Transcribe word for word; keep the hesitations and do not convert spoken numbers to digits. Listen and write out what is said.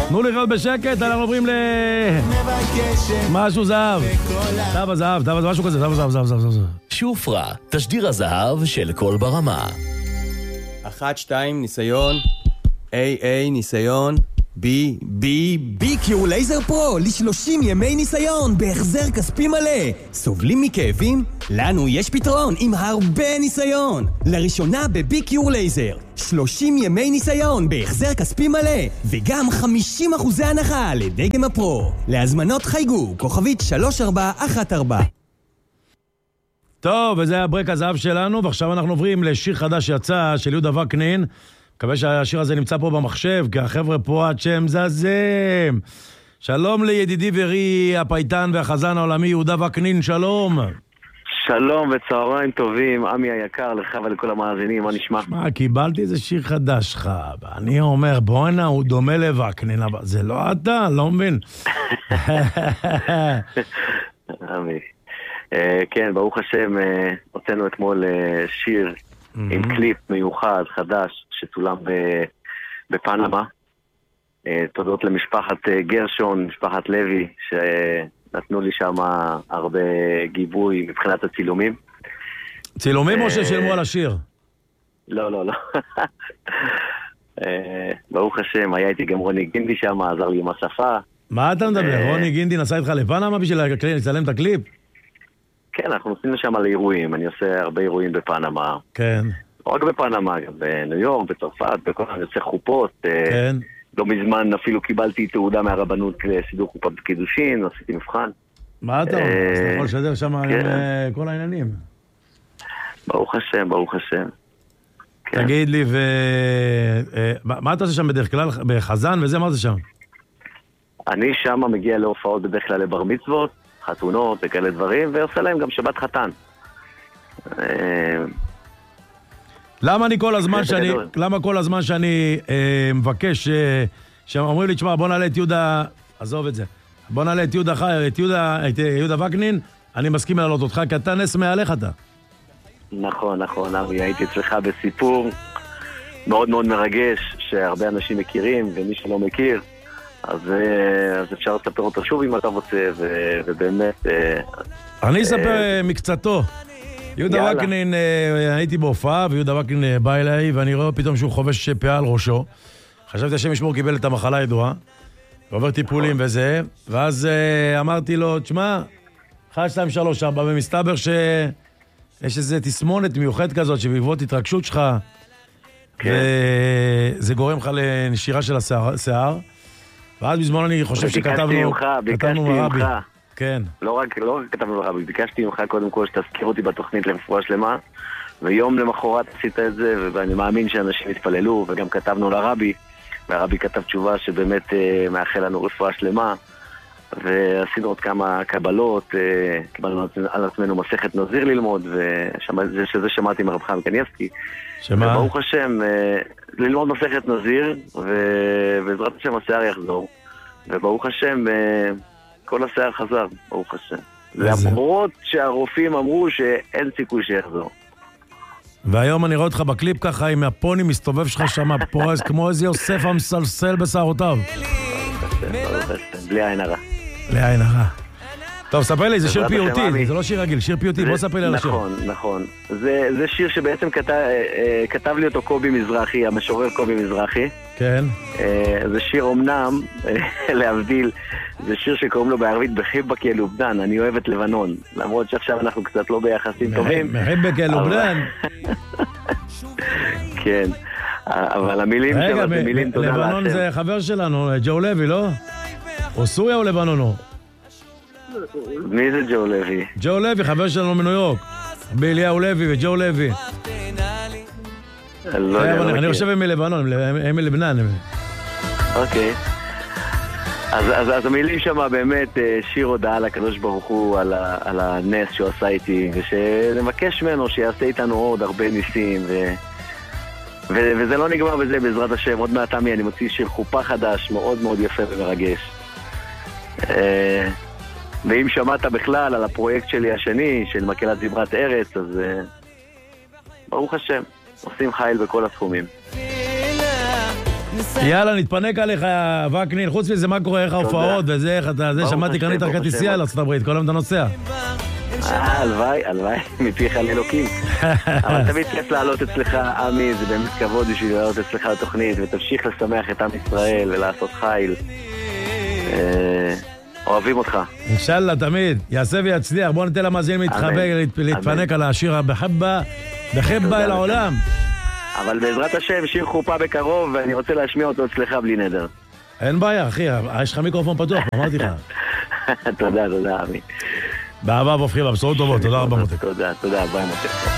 תנו לי להיות בשקט, אנחנו עוברים ל... משהו זהב. זהב הזהב, זהב משהו כזה, זהב זהב, זהב זהב. שופרה, תשדיר הזהב של כל ברמה. אחת, שתיים, ניסיון. איי, איי, ניסיון. בי, בי, בי-קיו לייזר פרו, ל-שלושים ימי ניסיון, בהחזר כספי מלא. סובלים מכאבים? לנו יש פתרון עם הרבה ניסיון. לראשונה בבי-קיו לייזר, שלושים ימי ניסיון, בהחזר כספי מלא, וגם חמישים אחוזי הנחה לדגם הפרו. להזמנות חייגו, כוכבית שלוש ארבע אחת ארבע. טוב, וזה הברק הזהב שלנו, ועכשיו אנחנו עוברים לשיר חדש שיצא של יהודה וקנין. מקווה שהשיר הזה נמצא פה במחשב, כי החבר'ה פה עד שהם זזם. שלום לידידי ורי, הפייטן והחזן העולמי, יהודה וקנין, שלום. שלום וצהריים טובים, עמי היקר, לך ולכל המאזינים, מה נשמע? מה, קיבלתי איזה שיר חדש לך, ואני אומר, בואנה, הוא דומה לווקנין, אבל זה לא אתה, לא מבין. עמי. כן, ברוך השם, הוצאנו אתמול שיר עם קליפ מיוחד, חדש, שצולם בפנמה. תודות למשפחת גרשון, משפחת לוי, שנתנו לי שם הרבה גיבוי מבחינת הצילומים. צילומים או ששלמו על השיר? לא, לא, לא. ברוך השם, היה איתי גם רוני גינדי שם, עזר לי עם השפה. מה אתה מדבר? רוני גינדי נסע איתך לפנמה בשביל לצלם את הקליפ? כן, אנחנו נוסעים לשם על אירועים, אני עושה הרבה אירועים בפנמה. כן. לא רק בפנמה, גם בניו יורק, בצרפת, בכל אני עושה חופות. כן. לא מזמן אפילו קיבלתי תעודה מהרבנות לסידור חופה בקידושין, עשיתי מבחן. מה אתה אומר? אז אתה יכול לשדר שם עם כל העניינים. ברוך השם, ברוך השם. תגיד לי, מה אתה עושה שם בדרך כלל? בחזן וזה, מה אתה שם? אני שם מגיע להופעות בדרך כלל לבר מצוות, חתונות וכאלה דברים, ועושה להם גם שבת חתן. למה אני כל הזמן שאני, למה כל הזמן שאני מבקש, שאומרים לי, תשמע, בוא נעלה את יהודה, עזוב את זה, בוא נעלה את יהודה חי, את יהודה, את יהודה וקנין, אני מסכים לעלות אותך, כי אתה נס מעליך אתה. נכון, נכון, אבי, הייתי אצלך בסיפור מאוד מאוד מרגש, שהרבה אנשים מכירים, ומי שלא מכיר, אז, אז אפשר לספר אותו שוב אם אתה רוצה, ובאמת... אני אספר מקצתו. יהודה וקנין, הייתי בהופעה, ויהודה וקנין בא אליי, ואני רואה פתאום שהוא חובש פאה על ראשו. חשבתי השם ישמור קיבל את המחלה הידועה, ועובר טיפולים וזה, ואז אמרתי לו, תשמע, אחת, שתיים, שלוש, ארבע, ומסתבר שיש איזו תסמונת מיוחדת כזאת, שבעקבות התרגשות שלך, וזה גורם לך לנשירה של השיער, ואז בזמן אני חושב שכתבנו... ביקשתי ממך, כן. לא רק, לא רק כתבנו לך, ביקשתי ממך קודם כל שתזכיר אותי בתוכנית לרפואה שלמה, ויום למחרת עשית את זה, ואני מאמין שאנשים התפללו, וגם כתבנו לרבי, והרבי כתב תשובה שבאמת אה, מאחל לנו רפואה שלמה, ועשינו עוד כמה קבלות, אה, קיבלנו על עצמנו מסכת נזיר ללמוד, ושזה שמעתי מרב חיים קניאסקי. שמה? וברוך השם, אה, ללמוד מסכת נזיר, ובעזרת השם השיער יחזור, וברוך השם... אה, כל השיער חזר, ברוך השם. למרות שהרופאים אמרו שאין סיכוי שיחזור. והיום אני רואה אותך בקליפ ככה עם הפוני מסתובב שלך שם פורס כמו איזה יוסף המסלסל בשערותיו. בלי עין הרע. בלי עין הרע. טוב, ספר לי, זה שיר פיוטי, זה לא שיר רגיל, שיר פיוטי, בוא ספר לי על השיר. נכון, נכון. זה שיר שבעצם כתב לי אותו קובי מזרחי, המשורר קובי מזרחי. כן. זה שיר אומנם, להבדיל, זה שיר שקוראים לו בערבית בחיבק יא לובנן, אני אוהב את לבנון. למרות שעכשיו אנחנו קצת לא ביחסים טובים. בחיבק יא לובנן. כן. אבל המילים שלו זה מילים תודה להשם. לבנון זה חבר שלנו, ג'ו לוי, לא? או סוריה או לבנון הוא? מי זה ג'ו לוי? ג'ו לוי, חבר שלנו מניו יורק. באליהו לוי וג'ו לוי. אני חושב הם מלבנון, הם מלבנן. אוקיי. אז המילים שם באמת שיר הודעה לקדוש ברוך הוא על הנס שהוא עשה איתי, ושנבקש ממנו שיעשה איתנו עוד הרבה ניסים, וזה לא נגמר בזה בעזרת השם. עוד מעט עמי אני מוציא שיר חופה חדש מאוד מאוד יפה ומרגש. ואם שמעת בכלל על הפרויקט שלי השני, של מקהלת זמרת ארץ, אז ברוך השם, עושים חייל בכל התחומים. יאללה, נתפנק עליך, וקנין. חוץ מזה, מה קורה, איך ההופעות וזה, איך אתה, זה, שמעתי קנית כרטיסייה לארצות הברית, כל היום אתה נוסע. אה, הלוואי, הלוואי, מפיך לאלוקים. אבל תמיד כיף לעלות אצלך, עמי, זה באמת כבוד בשביל לעלות אצלך לתוכנית, ותמשיך לשמח את עם ישראל ולעשות חיל. אוהבים אותך. אינשאללה, תמיד. יעשה ויצליח. בוא ניתן למאזינים להתחבק, להתפנק על השיר הבחבה, בחבה אל העולם. אבל בעזרת השם, שיר חופה בקרוב, ואני רוצה להשמיע אותו אצלך בלי נדר. אין בעיה, אחי, יש לך מיקרופון פתוח, אמרתי לך. תודה, תודה, עמי. באהבה והופכים, בבשורות טובות, תודה רבה מותק. תודה, תודה, ביי מותק.